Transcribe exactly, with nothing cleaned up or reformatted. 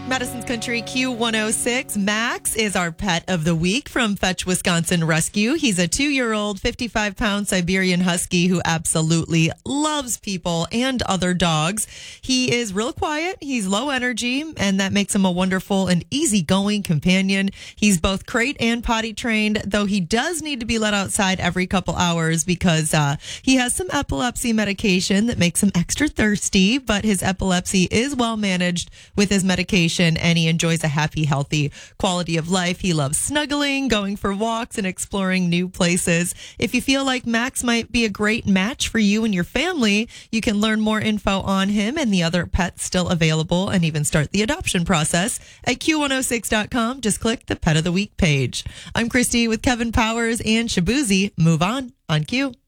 Madison's Country Q one oh six. Max is our pet of the week from Fetch Wisconsin Rescue. He's a two-year-old, fifty-five pound Siberian Husky who absolutely loves people and other dogs. He is real quiet. He's low energy, and that makes him a wonderful and easygoing companion. He's both crate and potty trained, though he does need to be let outside every couple hours because uh, he has some epilepsy medication that makes him extra thirsty, but his epilepsy is well managed with his medication, and he enjoys a happy, healthy quality of life. He loves snuggling, going for walks, and exploring new places. If you feel like Max might be a great match for you and your family, you can learn more info on him and the other pets still available and even start the adoption process at Q one oh six dot com. Just click the Pet of the Week page. I'm Christy with Kevin Powers and Shabuzi. Move on on Q.